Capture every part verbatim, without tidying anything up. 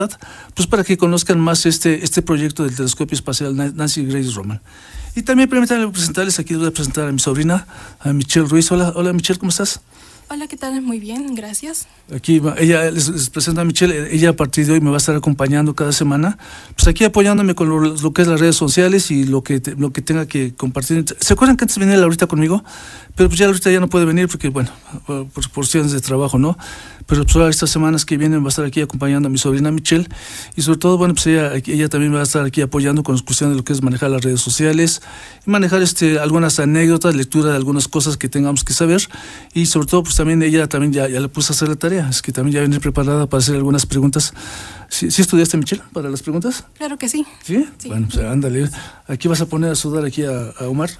pues para que conozcan más este, este proyecto del telescopio espacial Nancy Grace Roman. Y también permítanme presentarles, aquí voy a presentar a mi sobrina, a Michelle Ruiz. Hola, hola Michelle, ¿cómo estás? Hola, ¿qué tal? Muy bien, gracias. Aquí va, ella les, les presenta a Michelle, ella a partir de hoy me va a estar acompañando cada semana, pues aquí apoyándome con lo, lo que es las redes sociales y lo que te, lo que tenga que compartir. ¿Se acuerdan que antes venía Laurita conmigo? Pero pues ya Laurita ya no puede venir porque, bueno, por, por porciones de trabajo, ¿no? Pero pues ahora estas semanas que vienen va a estar aquí acompañando a mi sobrina Michelle y sobre todo, bueno, pues ella, ella también va a estar aquí apoyando con cuestión de lo que es manejar las redes sociales y manejar este, algunas anécdotas, lectura de algunas cosas que tengamos que saber y sobre todo, pues también ella también ya, ya le puso a hacer la tarea, es que también ya viene preparada para hacer algunas preguntas. ¿Sí, ¿sí estudiaste, Michelle, para las preguntas? Claro que sí. ¿Sí? Sí. Bueno, pues ándale, aquí vas a poner a sudar aquí a, a Omar.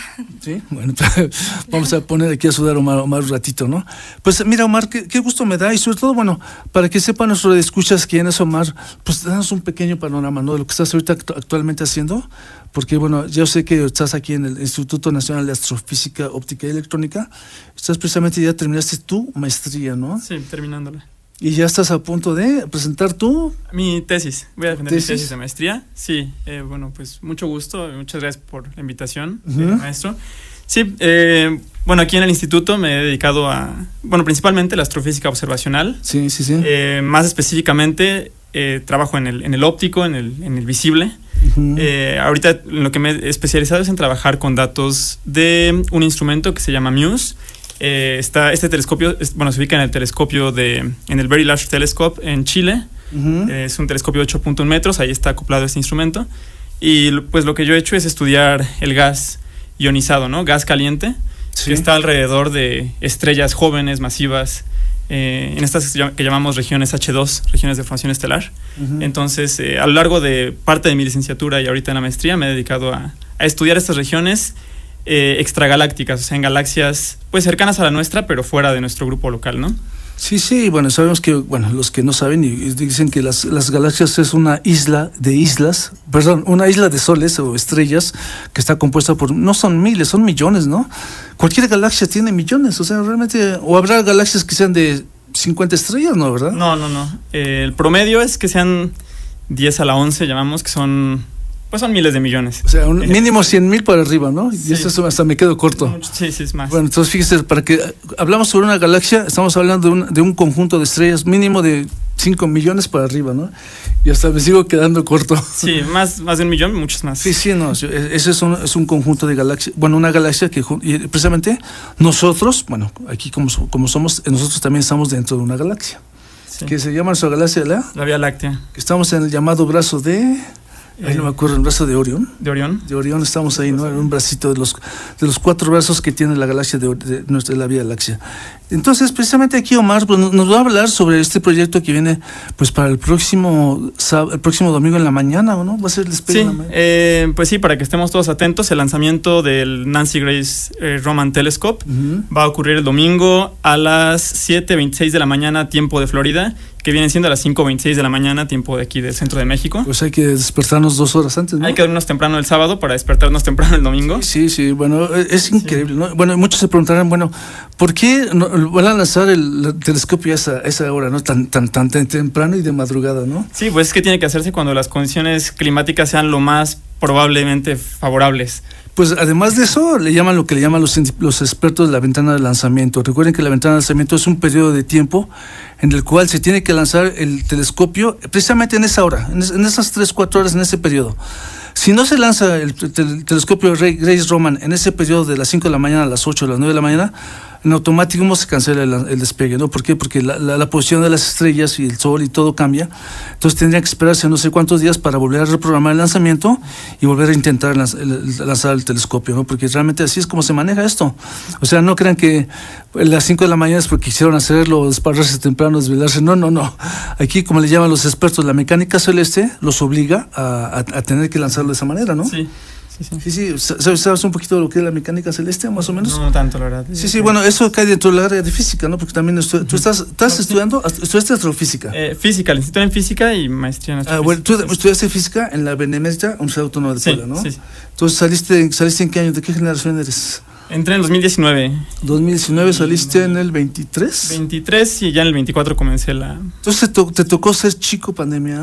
Sí, bueno, vamos a poner aquí a sudar a Omar, Omar un ratito, ¿no? Pues mira, Omar, qué, qué gusto me da y sobre todo, bueno, para que sepan nuestros escuchas quién es Omar, pues danos un pequeño panorama, ¿no? De lo que estás ahorita actualmente haciendo, porque bueno, yo sé que estás aquí en el Instituto Nacional de Astrofísica, Óptica y Electrónica, estás precisamente, ya terminaste tu maestría, ¿no? Sí, terminándola. Y ya estás a punto de presentar tu... Mi tesis, voy a defender ¿Tesis? mi tesis de maestría. Sí, eh, bueno, pues mucho gusto, muchas gracias por la invitación, Uh-huh. eh, maestro. Sí, eh, bueno, aquí en el instituto me he dedicado a, bueno, principalmente la astrofísica observacional. Sí, sí, sí. Eh, más específicamente, eh, trabajo en el, en el óptico, en el, en el visible. Uh-huh. Eh, ahorita lo que me he especializado es en trabajar con datos de un instrumento que se llama MUSE. Eh, está este telescopio, es, bueno, se ubica en el telescopio de, en el Very Large Telescope en Chile. Uh-huh. Eh, es un telescopio de ocho punto uno metros, ahí está acoplado este instrumento. Y pues lo que yo he hecho es estudiar el gas ionizado, ¿no? Gas caliente, Sí. que está alrededor de estrellas jóvenes, masivas, eh, en estas que llamamos regiones hache dos, regiones de formación estelar. Uh-huh. Entonces, eh, a lo largo de parte de mi licenciatura y ahorita en la maestría me he dedicado a, a estudiar estas regiones eh, extragalácticas, o sea, en galaxias pues cercanas a la nuestra, pero fuera de nuestro grupo local, ¿no? Sí, sí, bueno, sabemos que, bueno, los que no saben y dicen que las, las galaxias es una isla de islas, perdón, una isla de soles o estrellas que está compuesta por, no son miles, son millones, ¿no? Cualquier galaxia tiene millones, o sea, realmente, o habrá galaxias que sean de cincuenta estrellas, ¿no? ¿Verdad? No, no, no. Eh, el promedio es que sean diez a la once, llamamos, que son, pues son miles de millones. O sea, un mínimo cien mil para arriba, ¿no? Sí. Y eso hasta me quedo corto. Mucho, sí, sí, es más. Bueno, entonces fíjese, para que hablamos sobre una galaxia, estamos hablando de un, de un conjunto de estrellas mínimo de cinco millones para arriba, ¿no? Y hasta me sigo quedando corto. Sí, más, más de un millón, muchos más. Sí, sí, no, ese es un, es un conjunto de galaxias, bueno, una galaxia que y precisamente nosotros, bueno, aquí como, como somos, nosotros también estamos dentro de una galaxia, Sí. que se llama nuestra galaxia la, La Vía Láctea. que estamos en el llamado brazo de, ahí no me acuerdo, el brazo de Orión. De Orión. De Orión estamos ahí, ¿no? En un bracito de los, de los cuatro brazos que tiene la galaxia de, de nuestra de la Vía Láctea. Entonces, precisamente aquí Omar pues, nos va a hablar sobre este proyecto que viene pues para el próximo el próximo domingo en la mañana, ¿o no? Va a ser el despegue Sí, en la mañana. eh, pues sí, para que estemos todos atentos, el lanzamiento del Nancy Grace eh, Roman Telescope Uh-huh. va a ocurrir el domingo a las siete veintiséis de la mañana, tiempo de Florida, que viene siendo a las cinco veintiséis de la mañana, tiempo de aquí del centro de México. Pues hay que despertarnos dos horas antes, ¿no? Hay que dormirnos temprano el sábado para despertarnos temprano el domingo. Sí, sí, bueno, es increíble, ¿no? Bueno, muchos se preguntarán, bueno, ¿por qué no, van a lanzar el, el telescopio a esa, a esa hora, ¿no? Tan, tan, tan, tan temprano y de madrugada, ¿no? Sí, pues es que tiene que hacerse cuando las condiciones climáticas sean lo más probablemente favorables. Pues además de eso, le llaman lo que le llaman los, los expertos la ventana de lanzamiento. Recuerden que la ventana de lanzamiento es un periodo de tiempo en el cual se tiene que lanzar el telescopio precisamente en esa hora, en, es, en esas tres, cuatro horas, en ese periodo. Si no se lanza el, el telescopio Grace Roman en ese periodo de las cinco de la mañana a las ocho, a las nueve de la mañana, en automático se cancela el, el despegue, ¿no? ¿Por qué? Porque la, la, la posición de las estrellas y el sol y todo cambia. Entonces tendría que esperarse no sé cuántos días para volver a reprogramar el lanzamiento y volver a intentar lanz, el, lanzar el telescopio, ¿no? Porque realmente así es como se maneja esto. O sea, no crean que a las cinco de la mañana es porque quisieron hacerlo, despararse temprano, desvelarse. No, no, no. Aquí, como le llaman los expertos, la mecánica celeste los obliga a, a, a tener que lanzarlo de esa manera, ¿no? Sí. sí, sí. Sí, sí, ¿sabes, sabes un poquito de lo que es la mecánica celeste, más o menos? No tanto, la verdad. Sí, sí, bueno, eso cae dentro del área de física, ¿no? Porque también estu- tú estás, estás estudiando, estudiaste astrofísica. Eh, física, licenciatura en física y maestría en Ah, astrofísica. bueno, tú estudiaste física en la Benemérita Universidad Autónoma de Sí, Puebla, ¿no? sí, sí. Entonces, ¿saliste, ¿saliste en qué año? ¿De qué generación eres? Entré en el dos mil diecinueve. dos mil diecinueve, ¿saliste en el veintitrés? veintitrés y ya en el veinticuatro comencé la... Entonces, te, to- te tocó ser chico pandemia.